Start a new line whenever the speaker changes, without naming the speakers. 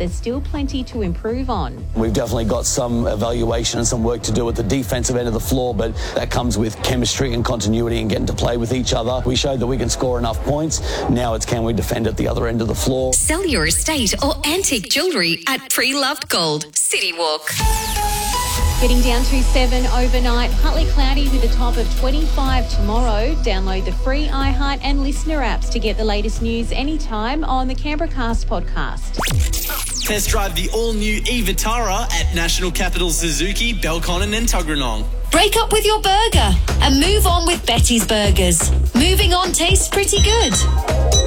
there's still plenty to improve on.
We've definitely got some evaluation and some work to do at the defensive end of the floor, but that comes with chemistry and continuity and getting to play with each other. We showed that we can score enough points. Now it's can we defend at the other end of the floor.
Sell your estate or antique jewellery at Pre-Loved Gold, City Walk.
Getting down to 7 overnight, partly cloudy with a top of 25 tomorrow. Download the free iHeart and Listener apps to get the latest news anytime on the Canberra Cast podcast.
Test drive the all-new e-Vitara at National Capital Suzuki, Belconnen and Tuggeranong.
Break up with your burger and move on with Betty's Burgers. Moving on tastes pretty good.